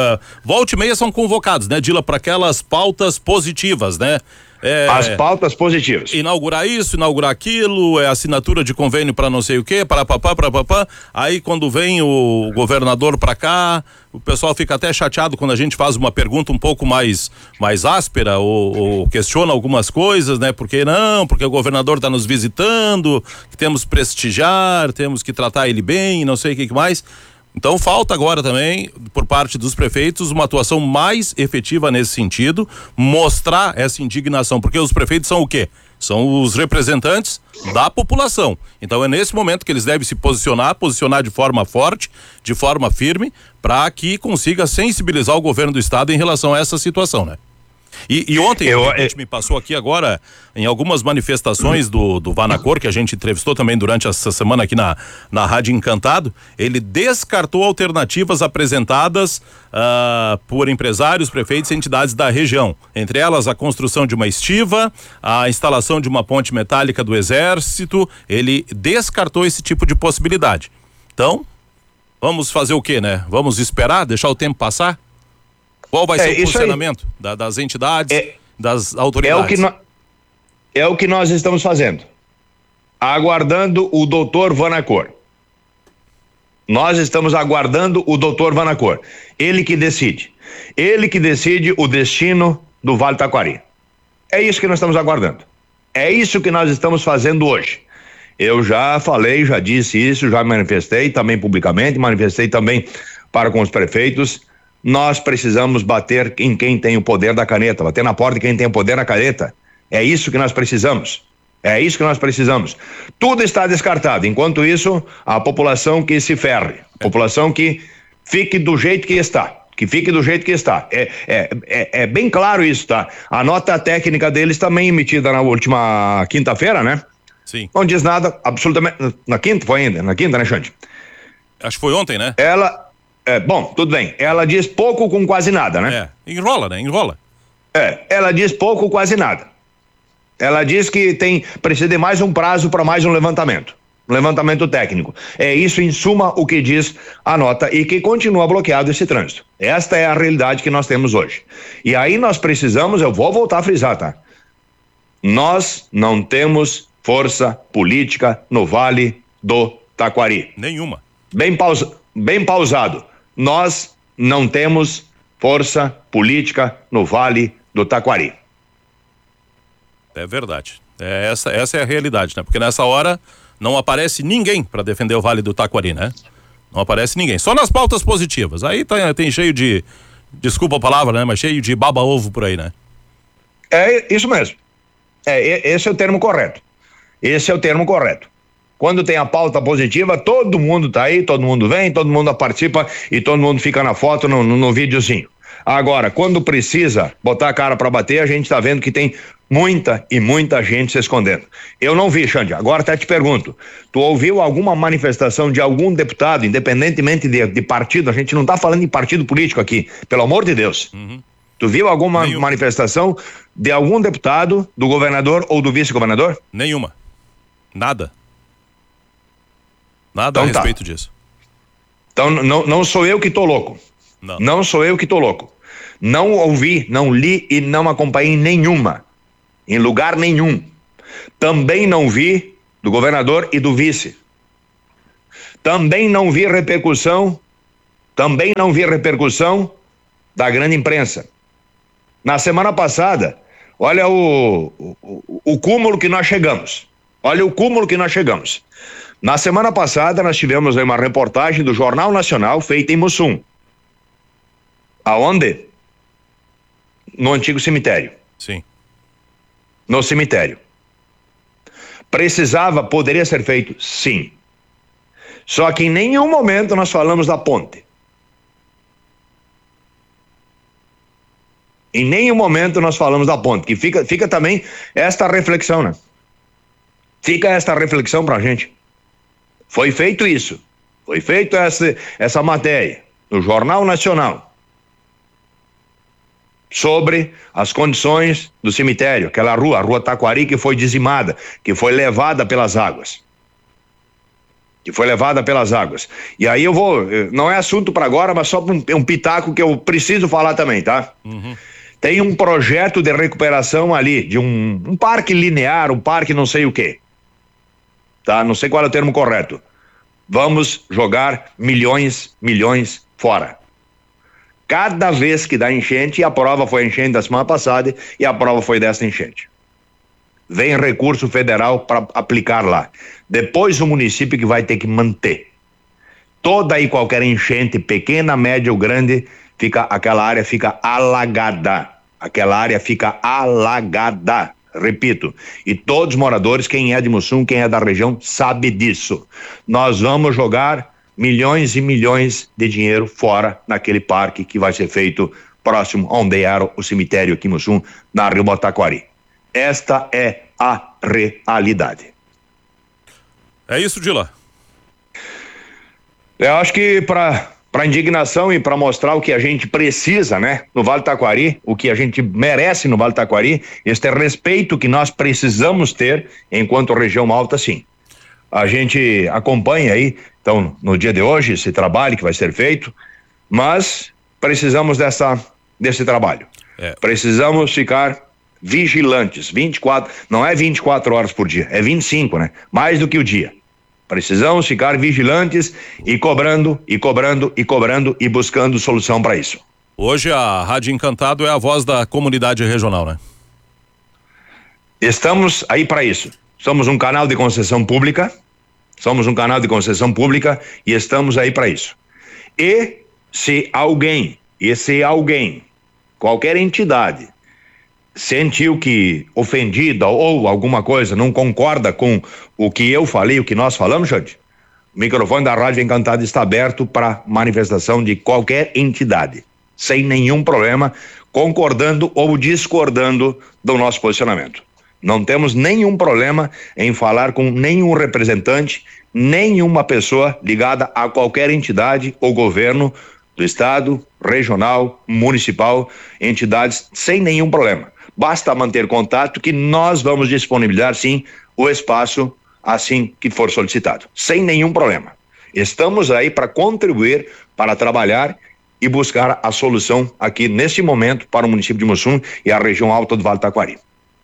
volta e meia são convocados, né, Dila, para aquelas pautas positivas, né? É, as pautas positivas. Inaugurar isso, inaugurar aquilo, é assinatura de convênio para não sei o quê, para papá, para papá. Aí quando vem o governador para cá, o pessoal fica até chateado quando a gente faz uma pergunta um pouco mais, mais áspera ou, ou questiona algumas coisas, né? Porque não, porque o governador está nos visitando, que temos que prestigiar, temos que tratar ele bem, não sei o que mais. Então falta agora também, por parte dos prefeitos, uma atuação mais efetiva nesse sentido, mostrar essa indignação, porque os prefeitos são o quê? São os representantes da população. Então é nesse momento que eles devem se posicionar, posicionar de forma forte, de forma firme, para que consiga sensibilizar o governo do estado em relação a essa situação, né? E, e ontem eu, a gente eu... me passou aqui agora em algumas manifestações do, do Vanacor, que a gente entrevistou também durante essa semana aqui na, na Rádio Encantado. Ele descartou alternativas apresentadas uh, por empresários, prefeitos e entidades da região. Entre elas a construção de uma estiva, a instalação de uma ponte metálica do Exército. Ele descartou esse tipo de possibilidade. Então, vamos fazer o quê, né? Vamos esperar, deixar o tempo passar? Qual vai ser é, o posicionamento da, das entidades, é, das autoridades? É o, que no, é o que nós estamos fazendo. Aguardando o doutor Vanacor. Nós estamos aguardando o doutor Vanacor. Ele que decide. Ele que decide o destino do Vale Taquari. É isso que nós estamos aguardando. É isso que nós estamos fazendo hoje. Eu já falei, já disse isso, já manifestei também publicamente, manifestei também para com os prefeitos. Nós precisamos bater em quem tem o poder da caneta, bater na porta de quem tem o poder da caneta. É isso que nós precisamos. É isso que nós precisamos. Tudo está descartado. Enquanto isso, a população que se ferre, a população que fique do jeito que está. Que fique do jeito que está. É, é, é, é bem claro isso, tá? A nota técnica deles também emitida na última quinta-feira, né? Sim. Não diz nada, absolutamente. Na quinta foi ainda, na quinta, né, Xande? Acho que foi ontem, né? Ela. É, bom, tudo bem. Ela diz pouco com quase nada, né? É, enrola, né? Enrola. É, ela diz pouco, quase nada. Ela diz que tem, precisa de mais um prazo para mais um levantamento. Um levantamento técnico. É isso, em suma, o que diz a nota e que continua bloqueado esse trânsito. Esta é a realidade que nós temos hoje. E aí nós precisamos, eu vou voltar a frisar, tá? Nós não temos força política no Vale do Taquari. Nenhuma. Bem, pausa, bem pausado. Nós não temos força política no Vale do Taquari. É verdade. É, essa, essa é a realidade, né? Porque nessa hora não aparece ninguém para defender o Vale do Taquari, né? Não aparece ninguém. Só nas pautas positivas. Aí tá, tem cheio de, desculpa a palavra, né? Mas cheio de baba-ovo por aí, né? É isso mesmo. É, esse é o termo correto. Esse é o termo correto. Quando tem a pauta positiva, todo mundo tá aí, todo mundo vem, todo mundo participa e todo mundo fica na foto, no, no, no videozinho. Agora, quando precisa botar a cara para bater, a gente tá vendo que tem muita e muita gente se escondendo. Eu não vi, Xande, agora até te pergunto, tu ouviu alguma manifestação de algum deputado, independentemente de, de partido, a gente não tá falando em partido político aqui, pelo amor de Deus. Uhum. Tu viu alguma Nenhuma. manifestação de algum deputado, do governador ou do vice-governador? Nenhuma. Nada. Nada então, a respeito tá. disso. Então não, não sou eu que tô louco. Não. Não sou eu que tô louco. Não ouvi, não li e não acompanhei nenhuma. Em lugar nenhum. Também não vi do governador e do vice. Também não vi repercussão, também não vi repercussão da grande imprensa. Na semana passada, olha o, o, o cúmulo que nós chegamos. Olha o cúmulo que nós chegamos. Na semana passada nós tivemos aí uma reportagem do Jornal Nacional feita em Mussum. Aonde? No antigo cemitério. Sim. No cemitério. Precisava, poderia ser feito? Sim. Só que em nenhum momento nós falamos da ponte. Em nenhum momento nós falamos da ponte, que fica, fica também esta reflexão, né? Fica esta reflexão pra gente. Foi feito isso, foi feito essa, essa matéria no Jornal Nacional sobre as condições do cemitério, aquela rua, a Rua Taquari, que foi dizimada, que foi levada pelas águas. Que foi levada pelas águas. E aí eu vou, não é assunto para agora, mas só um, um pitaco que eu preciso falar também, tá? Uhum. Tem um projeto de recuperação ali, de um, um parque linear, um parque não sei o quê. Tá? Não sei qual é o termo correto. Vamos jogar milhões, milhões fora. Cada vez que dá enchente, e a prova foi a enchente da semana passada, e a prova foi dessa enchente. Vem recurso federal para aplicar lá. Depois o município que vai ter que manter. Toda e qualquer enchente, pequena, média ou grande, fica, aquela área fica alagada. Aquela área fica alagada. Repito, e todos os moradores, quem é de Mussum, quem é da região, sabe disso. Nós vamos jogar milhões e milhões de dinheiro fora naquele parque que vai ser feito próximo onde era o cemitério aqui em Mussum, na Rio Taquari. Esta é a realidade. É isso, Dila. Eu acho que para para indignação e para mostrar o que a gente precisa, né, no Vale Taquari, o que a gente merece no Vale Taquari, este respeito que nós precisamos ter enquanto região alta, sim. A gente acompanha aí, então, no dia de hoje, esse trabalho que vai ser feito, mas precisamos dessa, desse trabalho. É. Precisamos ficar vigilantes, vinte e quatro, não é vinte e quatro horas por dia, é vinte e cinco, né? Mais do que o dia. Precisamos ficar vigilantes e cobrando, e cobrando, e cobrando e buscando solução para isso. Hoje a Rádio Encantado é a voz da comunidade regional, né? Estamos aí para isso. Somos um canal de concessão pública, somos um canal de concessão pública e estamos aí para isso. E se alguém, e se alguém, qualquer entidade, sentiu que ofendida ou alguma coisa, não concorda com o que eu falei, o que nós falamos, Xande, o microfone da Rádio Encantado está aberto para manifestação de qualquer entidade, sem nenhum problema, concordando ou discordando do nosso posicionamento. Não temos nenhum problema em falar com nenhum representante, nenhuma pessoa ligada a qualquer entidade ou governo do estado, regional, municipal, entidades, sem nenhum problema. Basta manter contato que nós vamos disponibilizar, sim, o espaço assim que for solicitado, sem nenhum problema. Estamos aí para contribuir, para trabalhar e buscar a solução aqui nesse momento para o município de Mussum e a região alta do Vale Taquari.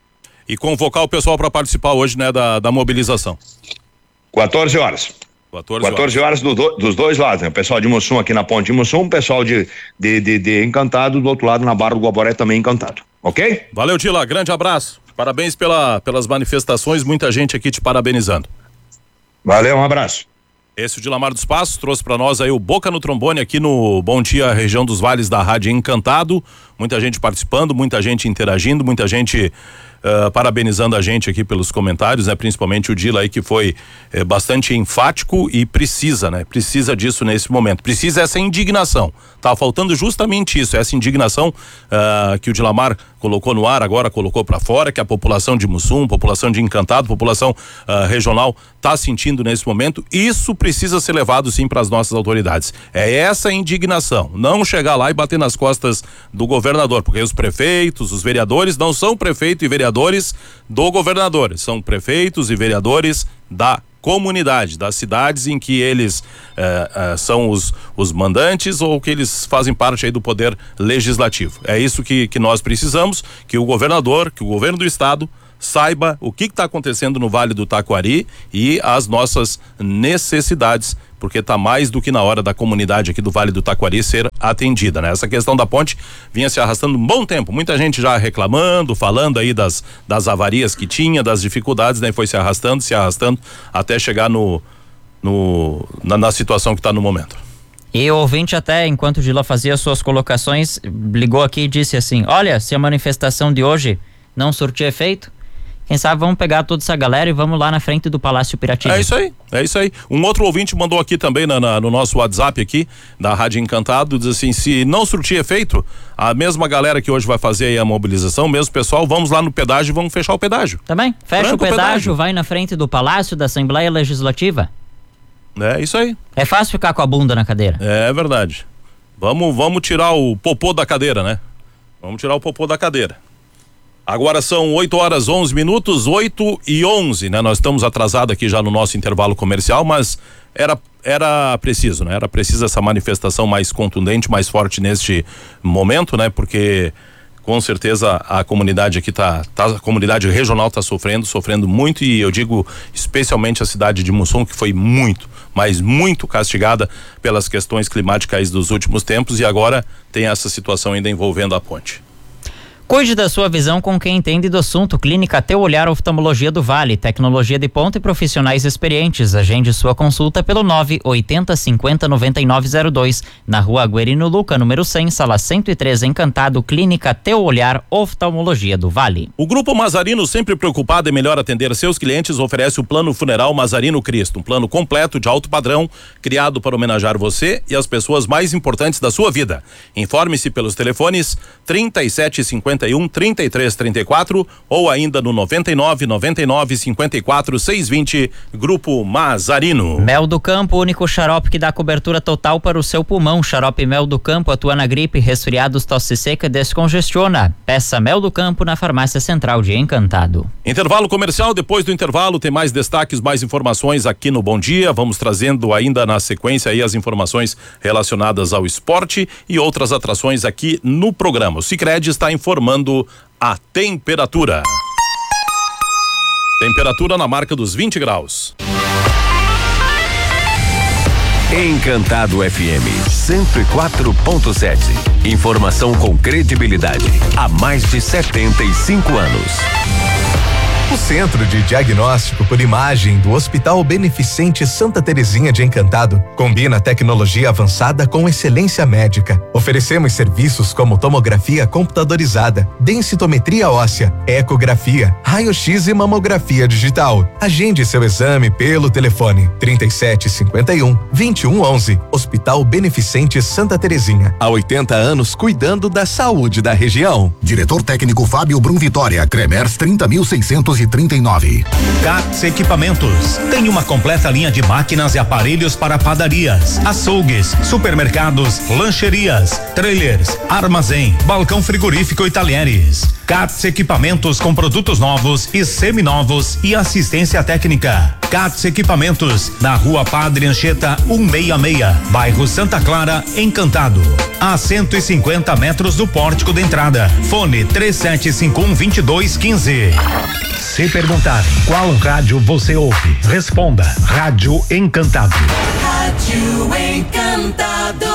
E convocar o pessoal para participar hoje, né, da, da mobilização. quatorze horas. quatorze horas do, do, dos dois lados, né? O pessoal de Mussum aqui na ponte de Mussum, o pessoal de, de, de, de Encantado do outro lado na Barra do Guaporé também Encantado. Ok? Valeu, Dila, grande abraço. Parabéns pela, pelas manifestações, muita gente aqui te parabenizando. Valeu, um abraço. Esse é o Dilamar dos Passos, trouxe para nós aí o Boca no Trombone aqui no Bom Dia Região dos Vales da Rádio Encantado. Muita gente participando, muita gente interagindo, muita gente uh, parabenizando a gente aqui pelos comentários, né? Principalmente o Dila aí que foi eh, bastante enfático e precisa, né? Precisa disso nesse momento, precisa essa indignação. Tá faltando justamente isso, essa indignação uh, que o Dilamar colocou no ar, agora colocou para fora, que a população de Mussum, população de Encantado, população uh, regional tá sentindo nesse momento. Isso precisa ser levado sim para as nossas autoridades. É essa indignação, não chegar lá e bater nas costas do governador, porque os prefeitos, os vereadores não são prefeito e vereadores do governador, são prefeitos e vereadores da comunidade, das cidades em que eles eh, eh, são os, os mandantes ou que eles fazem parte aí do poder legislativo. É isso que, que nós precisamos, que o governador, que o governo do estado saiba o que está acontecendo no Vale do Taquari e as nossas necessidades, porque está mais do que na hora da comunidade aqui do Vale do Taquari ser atendida, né? Essa questão da ponte vinha se arrastando um bom tempo, muita gente já reclamando, falando aí das, das avarias que tinha, das dificuldades, né? Foi se arrastando, se arrastando até chegar no, no, na, na situação que está no momento. E o ouvinte até, enquanto o Dila fazia suas colocações, ligou aqui e disse assim, olha, se a manifestação de hoje não surtir efeito, quem sabe vamos pegar toda essa galera e vamos lá na frente do Palácio Piratini. É isso aí, é isso aí. Um outro ouvinte mandou aqui também na, na, no nosso WhatsApp aqui, da Rádio Encantado, diz assim, se não surtir efeito, a mesma galera que hoje vai fazer aí a mobilização, mesmo pessoal, vamos lá no pedágio e vamos fechar o pedágio. Também, fecha Tranca o pedágio, o pedágio, vai na frente do Palácio da Assembleia Legislativa. É isso aí. É fácil ficar com a bunda na cadeira. É verdade. Vamos, vamos tirar o popô da cadeira, né? Vamos tirar o popô da cadeira. Agora são oito horas onze minutos, oito e onze, né? Nós estamos atrasados aqui já no nosso intervalo comercial, mas era, era preciso, né? Era preciso essa manifestação mais contundente, mais forte neste momento, né? Porque com certeza a comunidade aqui tá, tá a comunidade regional tá sofrendo, sofrendo muito, e eu digo especialmente a cidade de Mussum, que foi muito, mas muito castigada pelas questões climáticas dos últimos tempos, e agora tem essa situação ainda envolvendo a ponte. Cuide da sua visão com quem entende do assunto. Clínica Teu Olhar Oftalmologia do Vale, tecnologia de ponta e profissionais experientes. Agende sua consulta pelo nove oitenta cinquenta noventa e nove zero dois, na Rua Guerino Luca, número cem, sala cento e três, Encantado. Clínica Teu Olhar Oftalmologia do Vale. O Grupo Mazarino, sempre preocupado em melhor atender seus clientes, oferece o Plano Funeral Mazarino Cristo, um plano completo de alto padrão, criado para homenagear você e as pessoas mais importantes da sua vida. Informe-se pelos telefones trinta e sete cinquenta e um, trinta e três trinta e quatro ou ainda no noventa e nove noventa e nove cinquenta e quatro seiscentos e vinte. Grupo Mazarino. Mel do Campo, único xarope que dá cobertura total para o seu pulmão. Xarope Mel do Campo atua na gripe, resfriados, tosse seca e descongestiona. Peça Mel do Campo na Farmácia Central de Encantado. Intervalo comercial. Depois do intervalo tem mais destaques, mais informações aqui no Bom Dia. Vamos trazendo ainda na sequência aí as informações relacionadas ao esporte e outras atrações aqui no programa. O Sicredi está informando a temperatura. Temperatura na marca dos vinte graus. Encantado F M cento e quatro ponto sete. Informação com credibilidade há mais de setenta e cinco anos. O Centro de Diagnóstico por Imagem do Hospital Beneficente Santa Terezinha de Encantado combina tecnologia avançada com excelência médica. Oferecemos serviços como tomografia computadorizada, densitometria óssea, ecografia, raio-x e mamografia digital. Agende seu exame pelo telefone trinta e sete cinquenta e um, vinte e um onze. Hospital Beneficente Santa Terezinha. Há oitenta anos cuidando da saúde da região. Diretor técnico Fábio Brum Vitória, Cremers trinta mil seiscentos e trinta e nove. Catz Equipamentos tem uma completa linha de máquinas e aparelhos para padarias, açougues, supermercados, lancherias, trailers, armazém, balcão frigorífico e talheres. Catz Equipamentos com produtos novos e seminovos e assistência técnica. Catz Equipamentos, na Rua Padre Anchieta cento e sessenta e seis, bairro Santa Clara, Encantado. A cento e cinquenta metros do pórtico de entrada. Fone três sete cinco um, dois dois um cinco. Se perguntarem qual rádio você ouve, responda: Rádio Encantado. Rádio Encantado.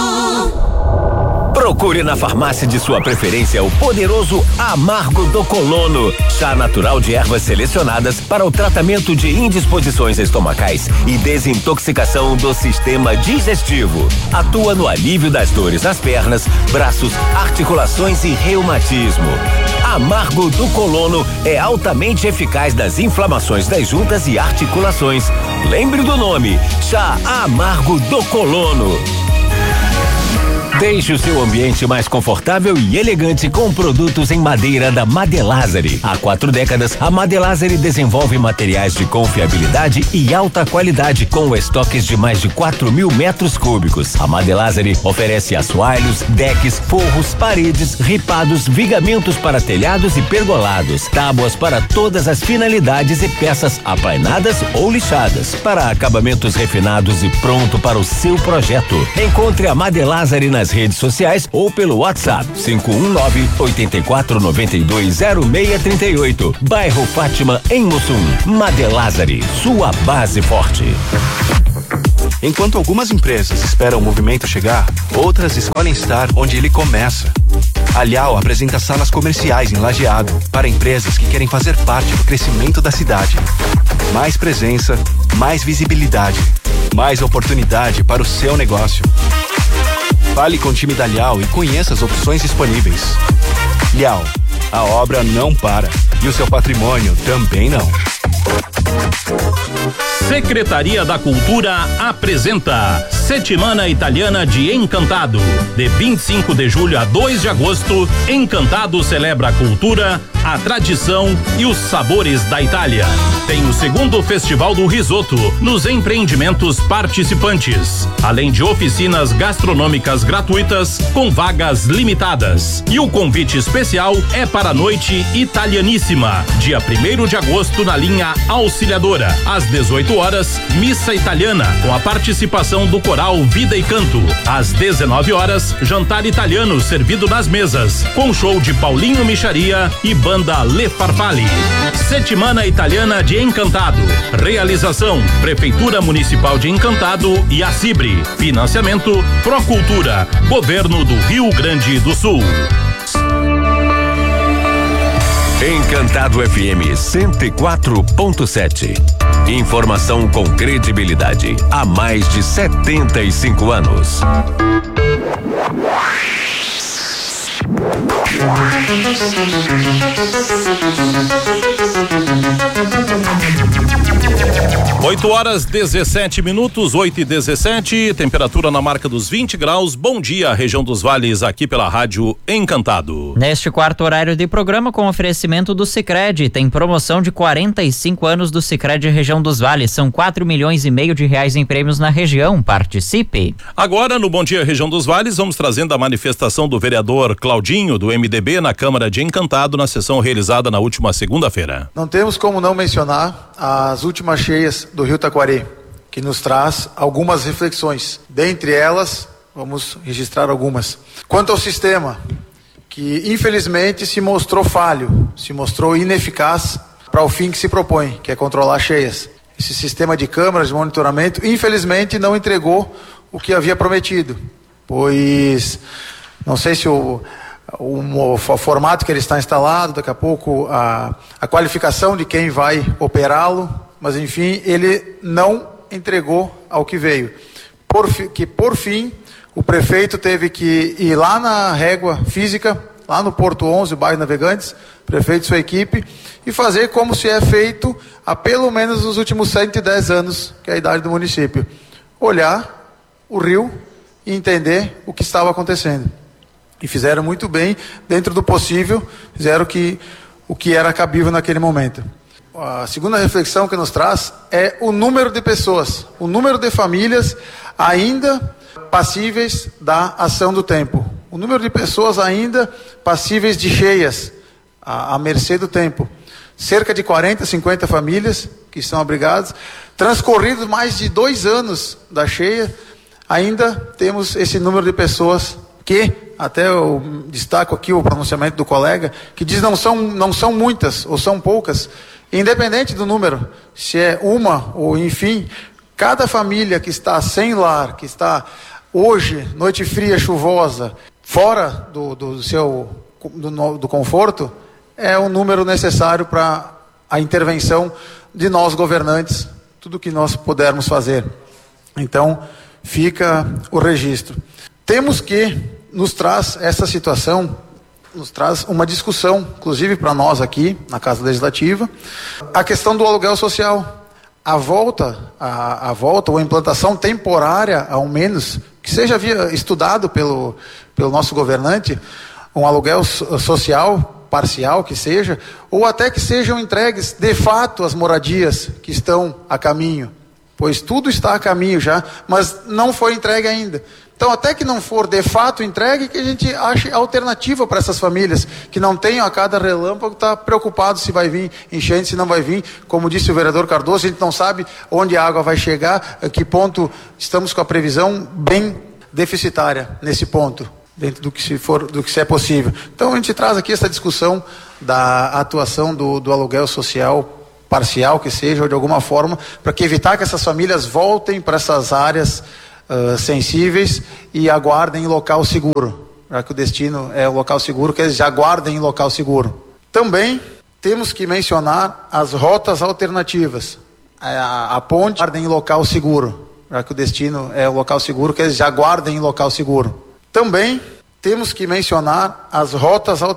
Procure na farmácia de sua preferência o poderoso Amargo do Colono, chá natural de ervas selecionadas para o tratamento de indisposições estomacais e desintoxicação do sistema digestivo. Atua no alívio das dores nas pernas, braços, articulações e reumatismo. Amargo do Colono é altamente eficaz nas inflamações das juntas e articulações. Lembre do nome: chá Amargo do Colono. Deixe o seu ambiente mais confortável e elegante com produtos em madeira da Madelazari. Há quatro décadas, a Madelazari desenvolve materiais de confiabilidade e alta qualidade, com estoques de mais de quatro mil metros cúbicos. A Madelazari oferece assoalhos, decks, forros, paredes, ripados, vigamentos para telhados e pergolados, tábuas para todas as finalidades e peças aplainadas ou lixadas, para acabamentos refinados e pronto para o seu projeto. Encontre a Madelazari nas redes sociais ou pelo WhatsApp cinco um nove, oito quatro nove dois, zero seis três oito. Bairro Fátima, em Mussum. Madelazari, sua base forte. Enquanto algumas empresas esperam o movimento chegar, outras escolhem estar onde ele começa. A Lial apresenta salas comerciais em Lajeado para empresas que querem fazer parte do crescimento da cidade. Mais presença, mais visibilidade. mais oportunidade para o seu negócio. Fale com o time da Lial e conheça as opções disponíveis. Lial, a obra não para e o seu patrimônio também não. Secretaria da Cultura apresenta Settimana Italiana de Encantado. De vinte e cinco de julho a dois de agosto, Encantado celebra a cultura, a tradição e os sabores da Itália. Tem o segundo Festival do Risoto nos empreendimentos participantes, além de oficinas gastronômicas gratuitas com vagas limitadas. E o convite especial é para a Noite Italianíssima, dia primeiro de agosto na linha Auxiliadora, às dezoito horas, missa italiana com a participação do coral Vida e Canto. Às dezenove horas, jantar italiano servido nas mesas, com show de Paulinho Micharia e banda Le Farfalle. Settimana Italiana de Encantado. Realização: Prefeitura Municipal de Encantado e a Cibre. Financiamento: Procultura, Governo do Rio Grande do Sul. Encantado F M cento e quatro ponto sete. Informação com credibilidade há mais de setenta e cinco anos. oito horas dezessete minutos, oito e dezessete, temperatura na marca dos vinte graus. Bom dia, região dos Vales, aqui pela Rádio Encantado. Neste quarto horário de programa, com oferecimento do Sicredi, tem promoção de quarenta e cinco anos do Sicredi Região dos Vales. São quatro milhões e meio de reais em prêmios na região. Participe. Agora, no Bom Dia Região dos Vales, vamos trazendo a manifestação do vereador Claudinho, do M D B, na Câmara de Encantado, na sessão realizada na última segunda-feira. Não temos como não mencionar as últimas cheias do Rio Taquari, que nos traz algumas reflexões. Dentre elas, vamos registrar algumas. Quanto ao sistema, que infelizmente se mostrou falho, se mostrou ineficaz para o fim que se propõe, que é controlar cheias. Esse sistema de câmeras de monitoramento, infelizmente, não entregou o que havia prometido, pois não sei se o O, o formato que ele está instalado, daqui a pouco a, a qualificação de quem vai operá-lo, mas enfim, ele não entregou ao que veio. Por, que por fim, o prefeito teve que ir lá na régua física, lá no Porto onze, bairro Navegantes, prefeito e sua equipe, e fazer como se é feito há pelo menos os últimos cento e dez anos, que é a idade do município. Olhar o rio e entender o que estava acontecendo. E fizeram muito bem, dentro do possível, fizeram que, o que era cabível naquele momento. A segunda reflexão que nos traz é o número de pessoas, o número de famílias ainda passíveis da ação do tempo. O número de pessoas ainda passíveis de cheias, à, à mercê do tempo. Cerca de quarenta, cinquenta famílias que estão abrigadas. Transcorridos mais de dois anos da cheia, ainda temos esse número de pessoas que, até eu destaco aqui o pronunciamento do colega, que diz não são, não são muitas ou são poucas, independente do número, se é uma ou enfim, cada família que está sem lar, que está hoje, noite fria, chuvosa, fora do, do seu do, do conforto, é o número necessário para a intervenção de nós governantes, tudo que nós pudermos fazer. Então, fica o registro. Temos que nos traz essa situação, nos traz uma discussão, inclusive para nós aqui na Casa Legislativa, a questão do aluguel social, a volta, a, a volta ou a implantação temporária, ao menos, que seja via, estudado pelo, pelo nosso governante, um aluguel social parcial que seja, ou até que sejam entregues de fato as moradias que estão a caminho, pois tudo está a caminho já, mas não foi entregue ainda. Então, até que não for de fato entregue, que a gente ache alternativa para essas famílias, que não tenham a cada relâmpago, tá preocupado se vai vir enchente, se não vai vir. Como disse o vereador Cardoso, a gente não sabe onde a água vai chegar, a que ponto estamos com a previsão bem deficitária nesse ponto, dentro do que se for, do que se é possível. Então, a gente traz aqui essa discussão da atuação do, do aluguel social parcial, que seja, ou de alguma forma, para que evitar que essas famílias voltem para essas áreas Uh, sensíveis e aguardem em local seguro, já que o destino é o local seguro, que eles já aguardem em local seguro. Também temos que mencionar as rotas alternativas, a, a ponte aguardem em local seguro, já que o destino é o local seguro, que eles já guardem em local seguro. Também temos que mencionar as rotas